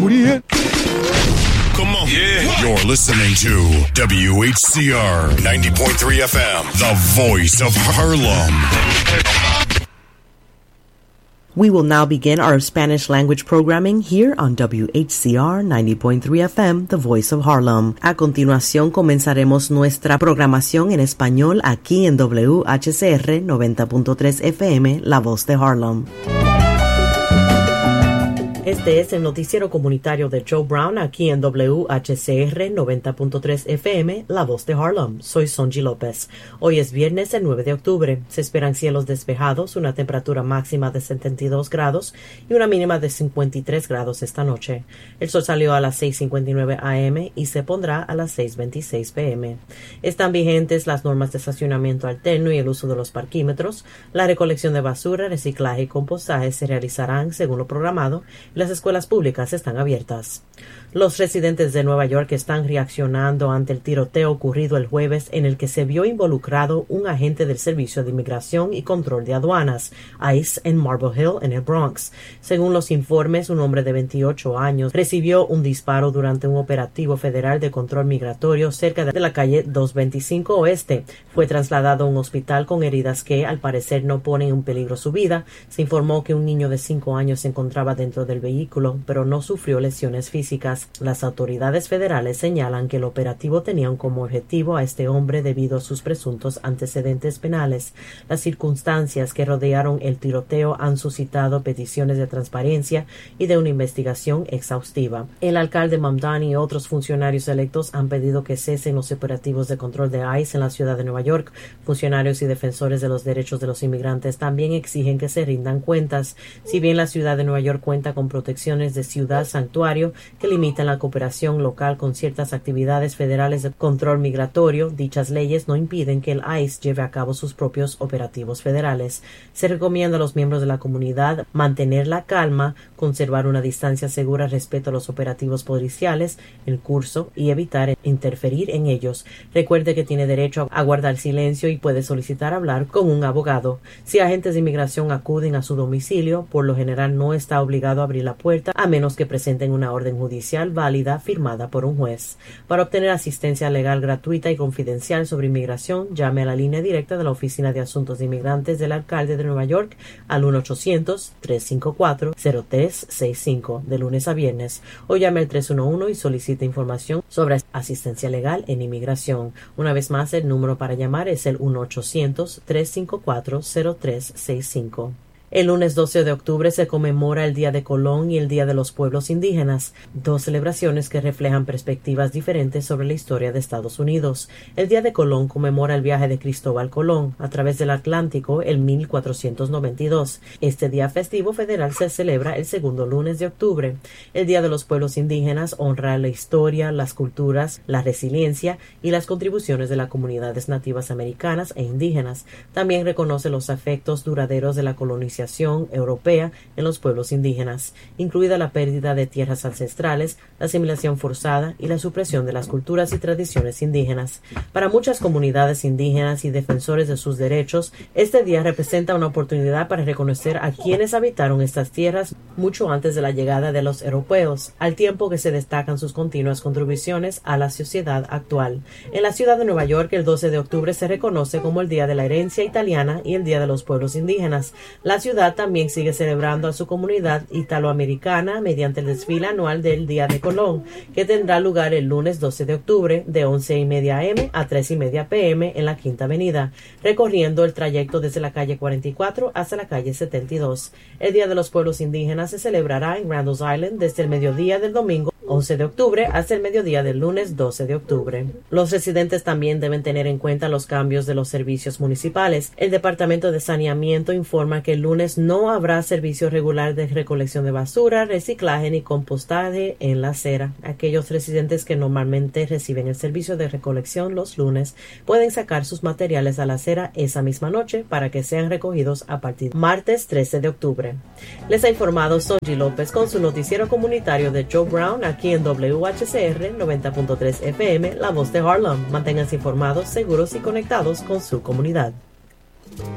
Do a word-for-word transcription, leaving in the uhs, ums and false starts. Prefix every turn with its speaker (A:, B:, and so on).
A: booty in?
B: Come on. Yeah. You're listening to W H C R ninety point three F M, the voice of Harlem.
C: We will now begin our Spanish language programming here on W H C R ninety point three F M, the voice of Harlem. A continuación comenzaremos nuestra programación en español aquí en W H C R noventa punto tres F M, la voz de Harlem. Este es el noticiero comunitario de Joe Brown aquí en W H C R noventa punto tres F M, la voz de Harlem. Soy Sonji López. Hoy es viernes el nueve de octubre. Se esperan cielos despejados, una temperatura máxima de setenta y dos grados y una mínima de cincuenta y tres grados esta noche. El sol salió a las seis cincuenta y nueve A M y se pondrá a las seis veintiséis P M. Están vigentes las normas de estacionamiento alterno y el uso de los parquímetros. La recolección de basura, reciclaje y compostaje se realizarán según lo programado. Las escuelas públicas están abiertas. Los residentes de Nueva York están reaccionando ante el tiroteo ocurrido el jueves en el que se vio involucrado un agente del Servicio de Inmigración y Control de Aduanas, ICE, en Marble Hill, en el Bronx. Según los informes, un hombre de veintiocho años recibió un disparo durante un operativo federal de control migratorio cerca de la calle doscientos veinticinco Oeste. Fue trasladado a un hospital con heridas que, al parecer, no ponen en peligro su vida. Se informó que un niño de cinco años se encontraba dentro del vehículo, pero no sufrió lesiones físicas. Las autoridades federales señalan que el operativo tenía como objetivo a este hombre debido a sus presuntos antecedentes penales. Las circunstancias que rodearon el tiroteo han suscitado peticiones de transparencia y de una investigación exhaustiva. El alcalde Mamdani y otros funcionarios electos han pedido que cesen los operativos de control de ICE en la ciudad de Nueva York. Funcionarios y defensores de los derechos de los inmigrantes también exigen que se rindan cuentas. Si bien la ciudad de Nueva York cuenta con protecciones de ciudad santuario que limitan la cooperación local con ciertas actividades federales de control migratorio, dichas leyes no impiden que el ICE lleve a cabo sus propios operativos federales. Se recomienda a los miembros de la comunidad mantener la calma, conservar una distancia segura respecto a los operativos policiales en curso y evitar interferir en ellos. Recuerde que tiene derecho a guardar silencio y puede solicitar hablar con un abogado. Si agentes de inmigración acuden a su domicilio, por lo general no está obligado a abrir la puerta a menos que presenten una orden judicial válida firmada por un juez. Para obtener asistencia legal gratuita y confidencial sobre inmigración, llame a la línea directa de la Oficina de Asuntos de Inmigrantes del alcalde de Nueva York al uno ochocientos, tres cinco cuatro, cero tres seis cinco de lunes a viernes, o llame al tres uno uno y solicite información sobre asistencia legal en inmigración. Una vez más, el número para llamar es el uno ochocientos, tres cinco cuatro, cero tres seis cinco. El lunes doce de octubre se conmemora el Día de Colón y el Día de los Pueblos Indígenas, dos celebraciones que reflejan perspectivas diferentes sobre la historia de Estados Unidos. El Día de Colón conmemora el viaje de Cristóbal Colón a través del Atlántico en mil cuatrocientos noventa y dos. Este día festivo federal se celebra el segundo lunes de octubre. El Día de los Pueblos Indígenas honra la historia, las culturas, la resiliencia y las contribuciones de las comunidades nativas americanas e indígenas. También reconoce los efectos duraderos de la colonización europea en los pueblos indígenas, incluida la pérdida de tierras ancestrales, la asimilación forzada y la supresión de las culturas y tradiciones indígenas. Para muchas comunidades indígenas y defensores de sus derechos, este día representa una oportunidad para reconocer a quienes habitaron estas tierras mucho antes de la llegada de los europeos, al tiempo que se destacan sus continuas contribuciones a la sociedad actual. En la ciudad de Nueva York, el doce de octubre se reconoce como el Día de la Herencia Italiana y el Día de los Pueblos Indígenas. La ciudad también sigue celebrando a su comunidad italoamericana mediante el desfile anual del Día de Colón, que tendrá lugar el lunes doce de octubre de once y media a m a tres y media p m en la Quinta Avenida, recorriendo el trayecto desde la calle cuarenta y cuatro hasta la calle setenta y dos. El Día de los Pueblos Indígenas se celebrará en Randall's Island desde el mediodía del domingo once de octubre hasta el mediodía del lunes doce de octubre. Los residentes también deben tener en cuenta los cambios de los servicios municipales. El Departamento de Saneamiento informa que el lunes no habrá servicio regular de recolección de basura, reciclaje ni compostaje en la acera. Aquellos residentes que normalmente reciben el servicio de recolección los lunes pueden sacar sus materiales a la acera esa misma noche para que sean recogidos a partir del martes trece de octubre. Les ha informado Sonji López con su noticiero comunitario de Joe Brown aquí en W H C R noventa punto tres F M, la voz de Harlem. Manténganse informados, seguros y conectados con su comunidad.